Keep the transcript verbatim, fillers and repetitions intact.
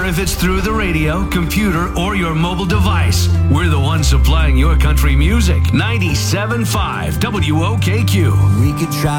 if it's through the radio, computer, or your mobile device. We're the ones supplying your country music. ninety-seven point five W O K Q. We could try